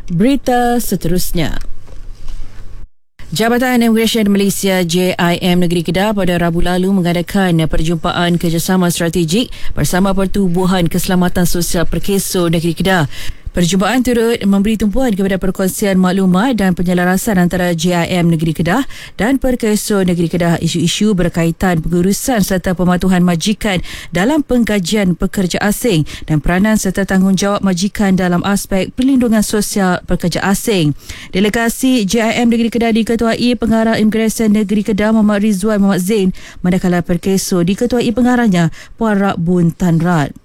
Berita seterusnya. Jabatan Immigration Malaysia JIM Negeri Kedah pada Rabu lalu mengadakan perjumpaan kerjasama strategik bersama Pertubuhan Keselamatan Sosial Perkeso Negeri Kedah. Perjumpaan turut memberi tumpuan kepada perkongsian maklumat dan penyelarasan antara JIM Negeri Kedah dan Perkeso Negeri Kedah isu-isu berkaitan pengurusan serta pematuhan majikan dalam pengkajian pekerja asing dan peranan serta tanggungjawab majikan dalam aspek perlindungan sosial pekerja asing. Delegasi JIM Negeri Kedah diketuai Pengarah Immigration Negeri Kedah Muhammad Rizwan Muhammad Zain, manakala Perkeso diketuai pengarahnya Puan Rakbun Tan Rat.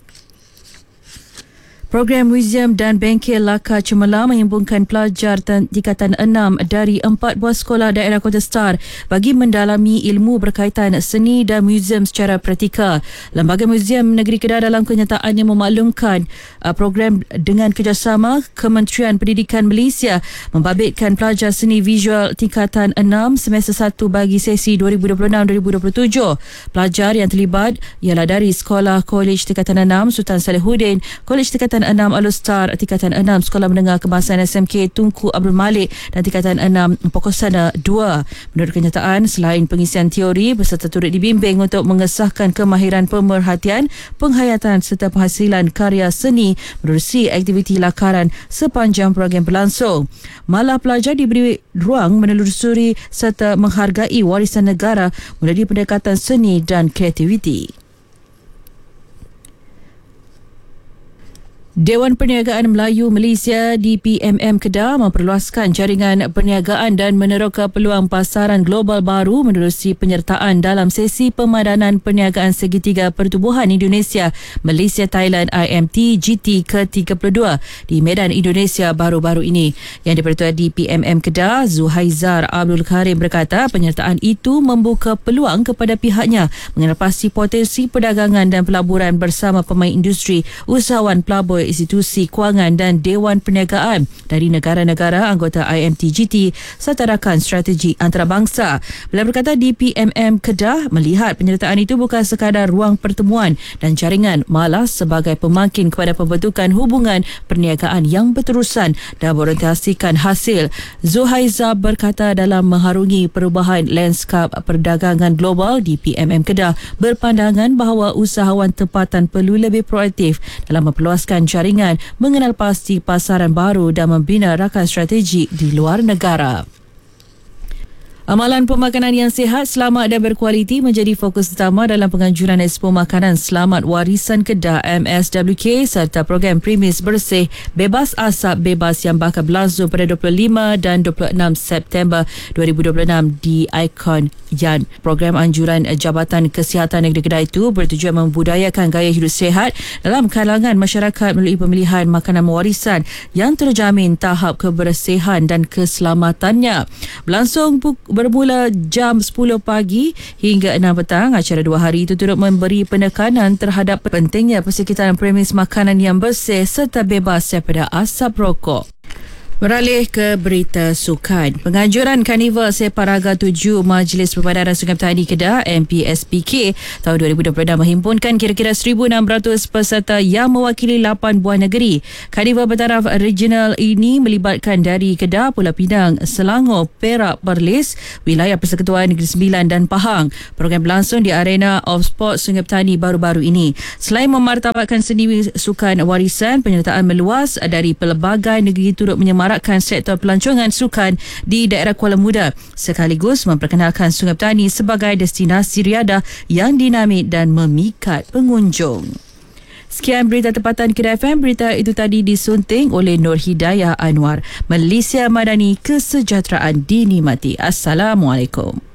Program Museum dan Bengkel Laka Cemerlang menghimpunkan pelajar tingkatan 6 dari 4 buah sekolah daerah Kota Star bagi mendalami ilmu berkaitan seni dan muzium secara praktikal. Lembaga Muzium Negeri Kedah dalam kenyataannya memaklumkan program dengan kerjasama Kementerian Pendidikan Malaysia membabitkan pelajar seni visual tingkatan 6 semester 1 bagi sesi 2026-2027. Pelajar yang terlibat ialah dari Sekolah Kolej Tingkatan 6 Sultan Salihuddin, Kolej Tingkatan 6 Alustar, Tingkatan 6 Sekolah Menengah Kebangsaan SMK Tunku Abdul Malik dan Tingkatan 6 Pokosana 2. Menurut kenyataan, selain pengisian teori, peserta turut dibimbing untuk mengesahkan kemahiran pemerhatian, penghayatan serta penghasilan karya seni menerusi aktiviti lakaran sepanjang program berlangsung. Malah pelajar diberi ruang menelusuri serta menghargai warisan negara melalui pendekatan seni dan kreativiti. Dewan Perniagaan Melayu Malaysia DPMM Kedah memperluaskan jaringan perniagaan dan meneroka peluang pasaran global baru menerusi penyertaan dalam sesi pemadanan perniagaan segitiga Pertubuhan Indonesia Malaysia Thailand IMT GT ke-32 di Medan Indonesia baru-baru ini. Yang di-Pertua DPMM Kedah Zuhaizar Abdul Karim berkata penyertaan itu membuka peluang kepada pihaknya mengenalpasti potensi perdagangan dan pelaburan bersama pemain industri, usahawan pelabur, institusi kewangan dan Dewan Perniagaan dari negara-negara anggota IMT-GT serta rakan strategi antarabangsa. Beliau berkata DPMM Kedah melihat penyertaan itu bukan sekadar ruang pertemuan dan jaringan, malah sebagai pemakin kepada pembentukan hubungan perniagaan yang berterusan dan berorientasikan hasil. Zuhaiza berkata dalam mengharungi perubahan lanskap perdagangan global, DPMM Kedah berpandangan bahawa usahawan tempatan perlu lebih proaktif dalam memperluaskan jaringan, mengenal pasti pasaran baru dan membina rakan strategi di luar negara. Amalan pemakanan yang sihat, selamat dan berkualiti menjadi fokus utama dalam penganjuran Expo Makanan Selamat Warisan Kedah MSWK serta program Premis Bersih Bebas Asap Bebas yang bakal berlangsung pada 25 dan 26 September 2026 di Ikon Yan. Program anjuran Jabatan Kesihatan Negeri Kedah itu bertujuan membudayakan gaya hidup sihat dalam kalangan masyarakat melalui pemilihan makanan warisan yang terjamin tahap kebersihan dan keselamatannya. Berlangsung bermula jam 10 pagi hingga 6 petang. Acara 2 hari itu turut memberi penekanan terhadap pentingnya persekitaran premis makanan yang bersih serta bebas daripada asap rokok. Beralih ke berita sukan. Penganjuran Karnival Separaga 7 Majlis Perbadanan Sungai Petani Kedah MPSPK tahun 2026 menghimpunkan kira-kira 1,600 peserta yang mewakili 8 buah negeri. Karnival bertaraf regional ini melibatkan dari Kedah, Pulau Pinang, Selangor, Perak, Perlis, wilayah Persekutuan Negeri Sembilan dan Pahang. Program berlangsung di Arena of Sport Sungai Petani baru-baru ini. Selain memartabatkan seni sukan warisan, penyertaan meluas dari pelbagai negeri turut menyemarakkan sektor pelancongan sukan di daerah Kuala Muda sekaligus memperkenalkan Sungai Petani sebagai destinasi riadah yang dinamik dan memikat pengunjung. Sekian berita tempatan Kedah FM. Berita itu tadi disunting oleh Nur Hidayah Anwar. Malaysia Madani, kesejahteraan dinikmati. Assalamualaikum.